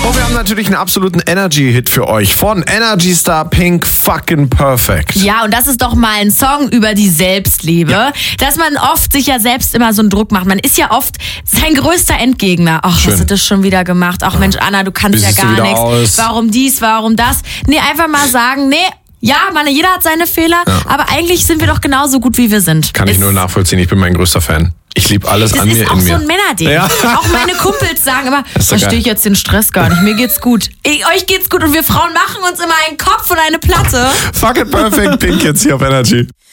Und wir haben natürlich einen absoluten Energy-Hit für euch von Energy Star Pink, Fucking Perfect. Ja, und das ist doch mal ein Song über die Selbstliebe, dass man oft sich ja selbst immer so einen Druck macht. Man ist ja oft sein größter Endgegner. Ach, hast du das schon wieder gemacht? Ach Mensch, Anna, du kannst ja gar nichts. Warum dies, warum das? Nee, einfach mal sagen, ja, jeder hat seine Fehler, aber eigentlich sind wir doch genauso gut, wie wir sind. Kann ich nur nachvollziehen, ich bin mein größter Fan. Ich liebe alles an mir in mir. Das ist auch so ein Männerding. Ja. Auch meine Kumpels sagen immer, verstehe ich jetzt den Stress gar nicht, mir geht's gut. Euch geht's gut und wir Frauen machen uns immer einen Kopf und eine Platte. Fucking Perfect, Pink jetzt hier auf Energy.